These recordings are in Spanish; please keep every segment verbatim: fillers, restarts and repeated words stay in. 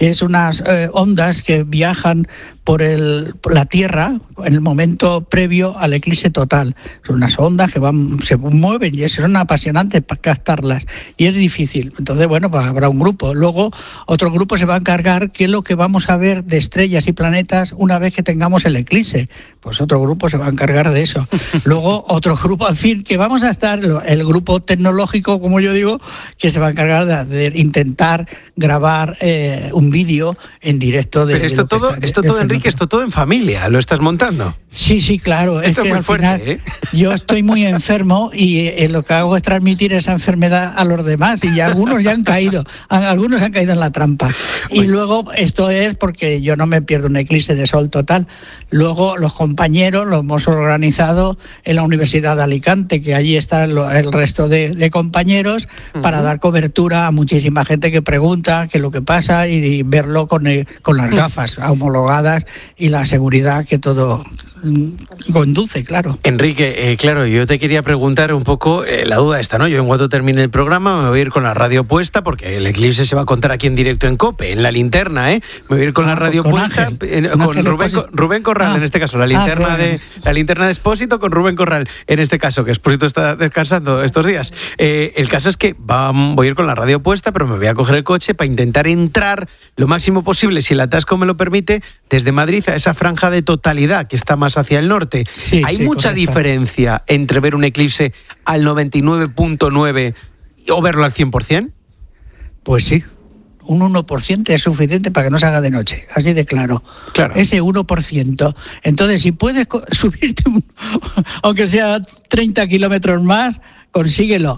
que es unas eh, ondas que viajan por, el, por la Tierra en el momento previo al eclipse total. Son unas ondas que van, se mueven y son apasionantes para captarlas y es difícil. Entonces, bueno, pues habrá un grupo. Luego, otro grupo se va a encargar qué es lo que vamos a ver de estrellas y planetas una vez que tengamos el eclipse. Pues otro grupo se va a encargar de eso. Luego, otro grupo, en fin, que vamos a estar, el grupo tecnológico, como yo digo, que se va a encargar de, de intentar grabar eh, un vídeo en directo de... Pero esto de todo, está, esto de, todo de Enrique, esto todo en familia, ¿lo estás montando? Sí, sí, claro. Esto es que es muy al fuerte, final ¿eh? yo estoy muy enfermo y eh, lo que hago es transmitir esa enfermedad a los demás y ya algunos ya han caído, algunos han caído en la trampa. Y Bueno. luego esto es porque yo no me pierdo un eclipse de sol total. Luego los compañeros lo hemos organizado en la Universidad de Alicante, que allí está el, el resto de, de compañeros uh-huh. para dar cobertura a muchísima gente que pregunta qué es lo que pasa y, y verlo con, el, con las gafas homologadas y la seguridad que todo conduce, claro. Enrique, eh, claro, yo te quería preguntar un poco eh, la duda esta, ¿no? Yo en cuanto termine el programa me voy a ir con la radio puesta porque el eclipse se va a contar aquí en directo en COPE, en la linterna, ¿eh? Me voy a ir con ah, la radio con puesta, Ángel, en, con, con Rubén, con, Rubén Corral ah, en este caso, la linterna ah, de la linterna de Expósito con Rubén Corral en este caso, que Expósito está descansando estos días. Eh, el caso es que va, voy a ir con la radio puesta, pero me voy a coger el coche para intentar entrar lo máximo posible, si el atasco me lo permite, desde Madrid a esa franja de totalidad que está más hacia el norte. Sí, ¿Hay sí, mucha correcto. diferencia entre ver un eclipse al noventa y nueve punto nueve o verlo al cien por ciento? Pues sí, un uno por ciento es suficiente para que no se haga de noche, así de claro. claro. Ese uno por ciento. Entonces, si puedes subirte, un, aunque sea treinta kilómetros más, consíguelo.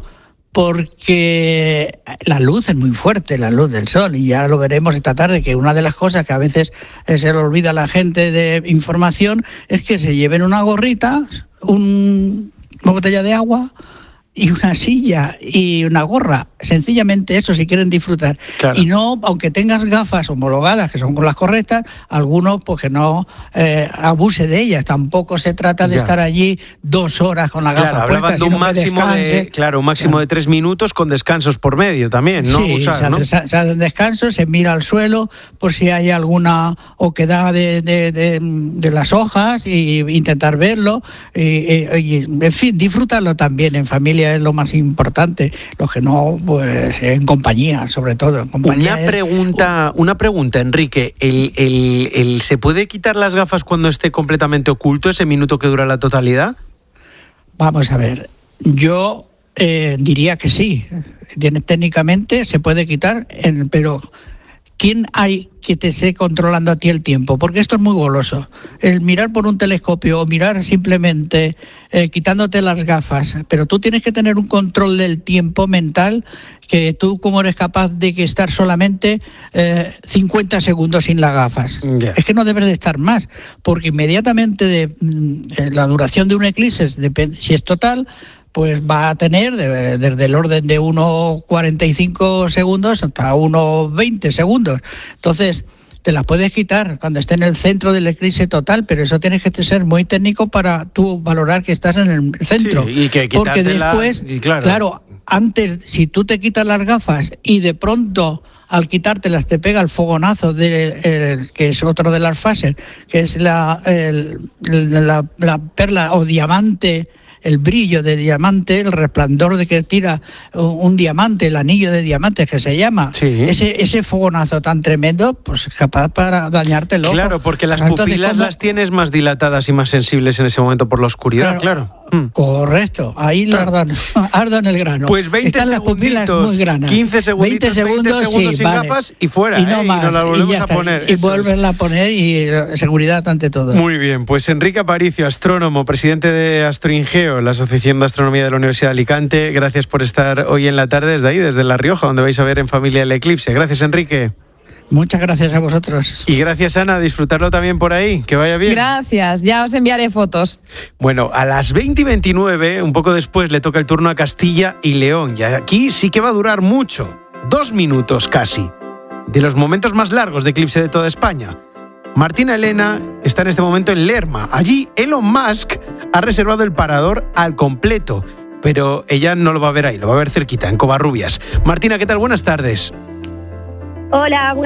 Porque la luz es muy fuerte, la luz del sol, y ya lo veremos esta tarde, que una de las cosas que a veces se le olvida a la gente de información es que se lleven una gorrita, un, una botella de agua y una silla y una gorra, sencillamente eso, si quieren disfrutar. Claro. Y no, aunque tengas gafas homologadas, que son las correctas, algunos pues que no eh, abuse de ellas. Tampoco se trata de ya. estar allí dos horas con la claro, gafa puesta, de un sino máximo que descanse. de, claro, un máximo claro. de tres minutos con descansos por medio también, no sí, abusar, se, ¿no? Se, se hace descanso, se mira al suelo por si hay alguna oquedad de, de, de, de las hojas y intentar verlo y, y, y, en fin, disfrutarlo también en familia es lo más importante, lo que no, pues en compañía, sobre todo. En compañía una pregunta, es... una pregunta, Enrique, ¿el, el, el, ¿se puede quitar las gafas cuando esté completamente oculto ese minuto que dura la totalidad? Vamos a ver, yo eh, diría que sí, técnicamente se puede quitar, pero ¿quién hay que te esté controlando a ti el tiempo? Porque esto es muy goloso. El mirar por un telescopio o mirar simplemente eh, quitándote las gafas, pero tú tienes que tener un control del tiempo mental, que tú como eres capaz de que estar solamente eh, cincuenta segundos sin las gafas. Yeah. Es que no debes de estar más, porque inmediatamente de, de la duración de un eclipse, depende, si es total, pues va a tener de, desde el orden de uno cuarenta y cinco segundos hasta uno veinte segundos. Entonces, te las puedes quitar cuando esté en el centro del eclipse total, pero eso tienes que ser muy técnico para tú valorar que estás en el centro. Sí, y que porque después, y claro. claro, antes, si tú te quitas las gafas y de pronto al quitártelas te pega el fogonazo, de, el, que es otro de las fases, que es la, el, la, la perla o diamante, el brillo de diamante, el resplandor de que tira un, un diamante, el anillo de diamantes que se llama, sí. ese, ese fogonazo tan tremendo, pues capaz para dañarte el ojo. Claro, porque las Entonces, pupilas ¿cómo? las tienes más dilatadas y más sensibles en ese momento por la oscuridad, claro. claro. Mm. Correcto, ahí claro. ardan, ardan el grano. Pues veinte Están las pupilas muy granas. quince segunditos, veinte segundos, veinte segundos sí, sin vale. gafas y fuera, y no ¿eh? más, y nos la volvemos y ya a está. poner. Y volverla a poner y seguridad ante todo. Muy bien, pues Enrique Aparicio, astrónomo, presidente de Astroingeo, la Asociación de Astronomía de la Universidad de Alicante, gracias por estar hoy en la tarde desde ahí, desde La Rioja, donde vais a ver en familia el eclipse. Gracias, Enrique. Muchas gracias a vosotros. Y gracias, Ana, disfrutarlo también por ahí, que vaya bien. Gracias, ya os enviaré fotos. Bueno, a las veinte y veintinueve, un poco después, le toca el turno a Castilla y León. Y aquí sí que va a durar mucho, dos minutos casi, de los momentos más largos de eclipse de toda España. Martina Elena está en este momento en Lerma. Allí Elon Musk ha reservado el parador al completo, pero ella no lo va a ver ahí, lo va a ver cerquita, en Covarrubias. Martina, ¿qué tal? Buenas tardes. Hola, buenas